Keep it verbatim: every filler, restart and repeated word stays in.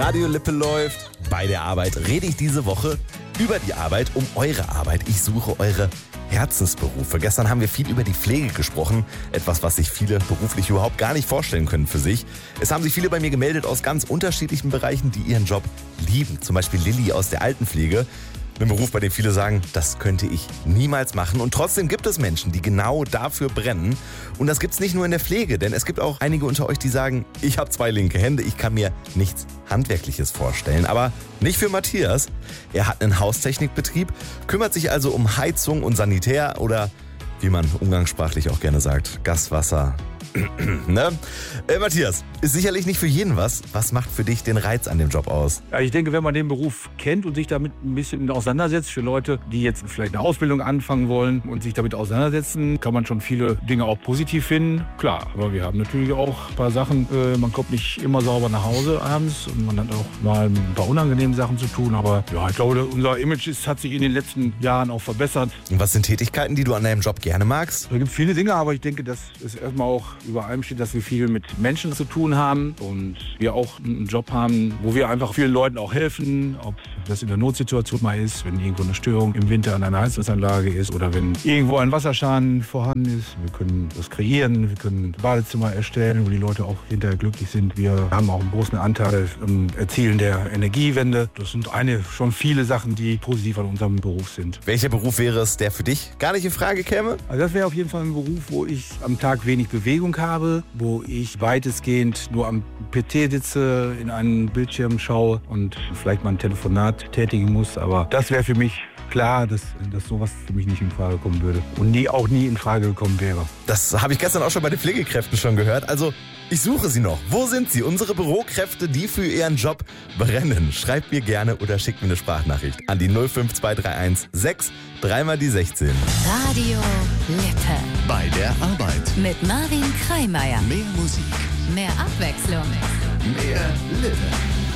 Radio Lippe läuft. Bei der Arbeit rede ich diese Woche über die Arbeit, um eure Arbeit. Ich suche eure Herzensberufe. Gestern haben wir viel über die Pflege gesprochen. Etwas, was sich viele beruflich überhaupt gar nicht vorstellen können für sich. Es haben sich viele bei mir gemeldet aus ganz unterschiedlichen Bereichen, die ihren Job lieben. Zum Beispiel Lilly aus der Altenpflege. Ein Beruf, bei dem viele sagen, das könnte ich niemals machen. Und trotzdem gibt es Menschen, die genau dafür brennen. Und das gibt es nicht nur in der Pflege, denn es gibt auch einige unter euch, die sagen, ich habe zwei linke Hände, ich kann mir nichts Handwerkliches vorstellen. Aber nicht für Matthias. Er hat einen Haustechnikbetrieb, kümmert sich also um Heizung und Sanitär oder, wie man umgangssprachlich auch gerne sagt, Gas, Wasser. ne? Äh, Matthias, ist sicherlich nicht für jeden was. Was macht für dich den Reiz an dem Job aus? Ja, ich denke, wenn man den Beruf kennt und sich damit ein bisschen auseinandersetzt, für Leute, die jetzt vielleicht eine Ausbildung anfangen wollen und sich damit auseinandersetzen, kann man schon viele Dinge auch positiv finden. Klar, aber wir haben natürlich auch ein paar Sachen, äh, man kommt nicht immer sauber nach Hause abends und man hat auch mal ein paar unangenehme Sachen zu tun. Aber ja, ich glaube, unser Image ist, hat sich in den letzten Jahren auch verbessert. Und was sind Tätigkeiten, die du an deinem Job gerne magst? Da gibt es viele Dinge, aber ich denke, dass es erstmal auch über allem steht, dass wir viel mit Menschen zu tun haben und wir auch einen Job haben, wo wir einfach vielen Leuten auch helfen, ob das in der Notsituation mal ist, wenn irgendwo eine Störung im Winter an einer Heizungsanlage ist oder wenn irgendwo ein Wasserschaden vorhanden ist. Wir können das kreieren, wir können Badezimmer erstellen, wo die Leute auch hinterher glücklich sind. Wir haben auch einen großen Anteil am Erzielen der Energiewende. Das sind eine schon viele Sachen, die positiv an unserem Beruf sind. Welcher Beruf wäre es, der für dich gar nicht in Frage käme? Also das wäre auf jeden Fall ein Beruf, wo ich am Tag wenig Bewegung habe, wo ich weitestgehend nur am P C sitze, in einen Bildschirm schaue und vielleicht mal ein Telefonat tätigen muss. Aber das wäre für mich klar, dass, dass sowas für mich nicht in Frage kommen würde und nie, auch nie in Frage gekommen wäre. Das habe ich gestern auch schon bei den Pflegekräften schon gehört. Also ich suche sie noch. Wo sind sie? Unsere Bürokräfte, die für ihren Job brennen. Schreibt mir gerne oder schickt mir eine Sprachnachricht an die null fünf zwei drei eins sechs drei mal die sechzehn. Radio Lippe. Bei der Arbeit. Mit Marvin Kreimeier. Mehr Musik. Mehr Abwechslung. Mehr Lippe.